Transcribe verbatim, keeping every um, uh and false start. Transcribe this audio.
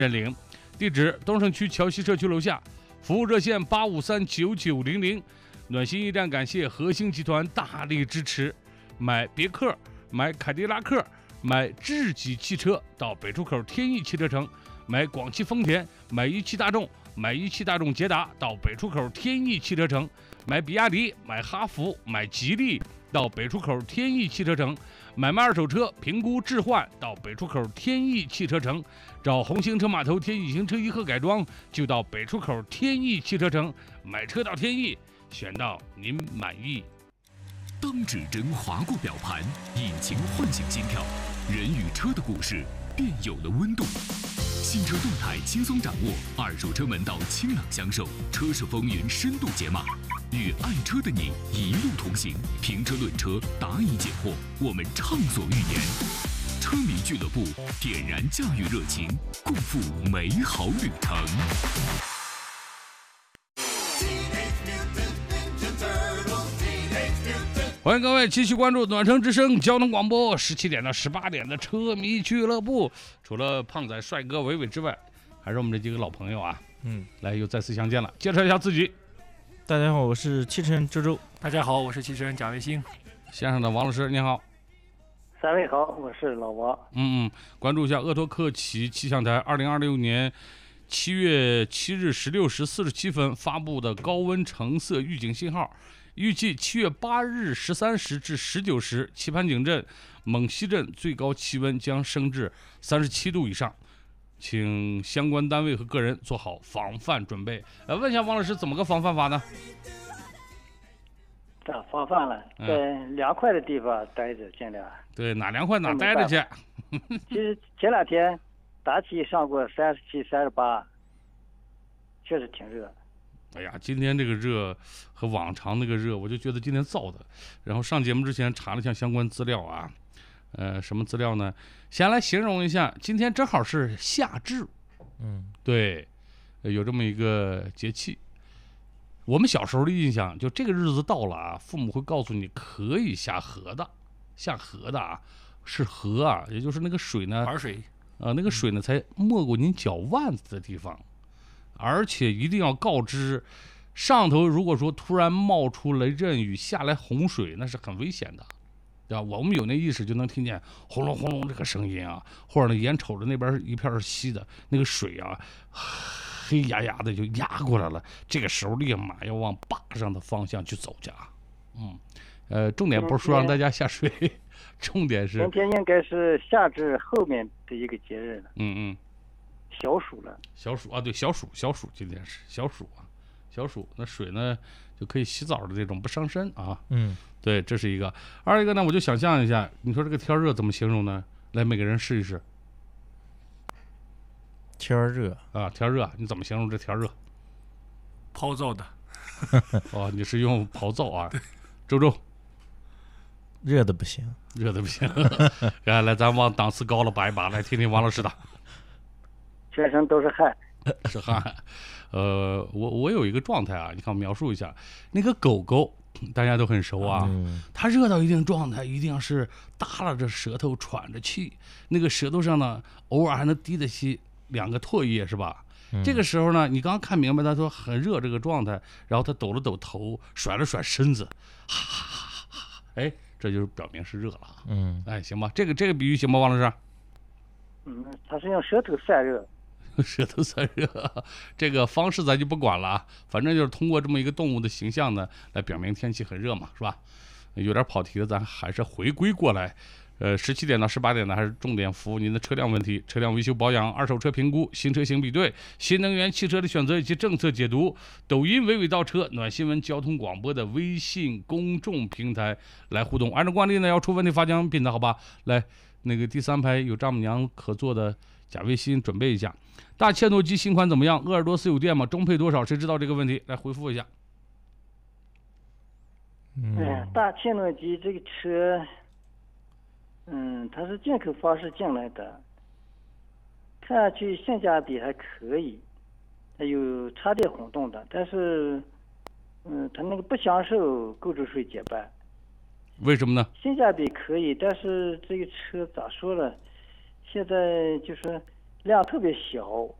认领。地址东胜区桥西社区楼下，服务热线八五三九九零零。暖心驿站感谢核心集团大力支持，买别克、买凯迪拉克、买智己汽车到北出口天翼汽车城，买广汽丰田、买一汽大众、买一汽大众捷达到北出口天翼汽车城，买比亚迪、买哈弗、买吉利到北出口天翼汽车城，买卖二手车评估置换到北出口天翼汽车城，找红星车码头天翼行车一和改装就到北出口天翼汽车城，买车到天翼，选到您满意。 当指针划过表盘，引擎唤醒心跳，人与车的故事便有了温度。新车动态轻松掌握，二手车门道清朗享受，车市风云深度解码，与爱车的你一路同行。评车论车，答疑解惑，我们畅所欲言。车迷俱乐部点燃驾驭热情，共赴美好旅程。 欢迎各位继续关注暖城之声交通广播十七点到十八点的车迷俱乐部。除了胖仔帅哥伟伟之外，还是我们这几个老朋友啊，嗯，来又再次相见了。介绍一下自己。 大家好，我是汽车人周周。 大家好，我是汽车人贾维新。 先生的王老师，你好。 三位好，我是老王。 嗯嗯，关注一下鄂托克起气象台二零二六年七月七日十六时四十七分发布的高温橙色预警信号。预计七月八日十三时至十九时，棋盘井镇、蒙西镇最高气温将升至三十七度以上，请相关单位和个人做好防范准备。呃，问一下王老师，怎么个防范法呢？ 咋防范了？在凉快的地方待着，尽量。 对，哪凉快哪待着去。 其实前两天大气上过三十七、三十八，确实挺热。 哎呀，今天这个热和往常那个热，我就觉得今天燥的。然后上节目之前查了一下相关资料啊，呃，什么资料呢？先来形容一下，今天正好是夏至，嗯，对，有这么一个节气。我们小时候的印象，就这个日子到了啊，父母会告诉你可以下河的，下河的啊，是河啊，也就是那个水呢， 玩水， 呃，那个水呢才没过您脚腕子的地方。而且一定要告知，上头如果说突然冒出雷阵雨，下来洪水，那是很危险的，对吧？我们有那意识就能听见轰隆轰隆这个声音啊，或者呢眼瞅着那边一片稀的那个水啊，黑压压的就压过来了，这个时候立马要往坝上的方向去走去啊。嗯，呃，重点不是说让大家下水，重点是今天应该是夏至后面的一个节日了。 嗯嗯。 小暑了， 小暑啊，对，小暑，小暑，今天是小暑啊，小暑，那水呢就可以洗澡的这种，不伤身啊。嗯，对，这是一个。二一个呢，我就想象一下，你说这个天热怎么形容呢？来，每个人试一试。 天热啊，天热，你怎么形容这天热？ 泡澡的。 哦，你是用泡澡啊？周周。 热的不行， 热的不行。来来，咱往档次高了拔一拔，来听听王老师的。 全身都是汗， 是汗。呃，我我有一个状态啊，你看我描述一下，那个狗狗大家都很熟啊，嗯、它热到一定状态，一定是耷拉着舌头喘着气，那个舌头上呢，偶尔还能滴得起两个唾液，是吧？嗯、这个时候呢，你刚刚看明白他说很热这个状态，然后他抖了抖头，甩了甩身子，哈哈哈哈，哎，这就是表明是热了。嗯，哎，行吧，这个这个比喻行吗，王老师？ 嗯，他是用舌头散热。 舌头散热，这个方式咱就不管了啊，反正就是通过这么一个动物的形象呢，来表明天气很热嘛，是吧？有点跑题了，咱还是回归过来。呃，十七点到十八点呢，还是重点服务您的车辆问题、车辆维修保养、二手车评估、新车型比对、新能源汽车的选择以及政策解读。抖音娓娓道车、暖新闻交通广播的微信公众平台来互动。按照惯例呢，要出问题发奖品的好吧？来，那个第三排有丈母娘可做的假微信，准备一下。大切诺基新款怎么样？鄂尔多斯有电吗？中配多少？谁知道这个问题？来回复一下。 嗯，哎、大切诺基这个车，嗯，它是进口方式进来的，看上去性价比还可以，它有插电混动的，但是，嗯，它那个不享受购置税减半。 为什么呢？ 性价比可以，但是这个车咋说了？现在就是量特别小，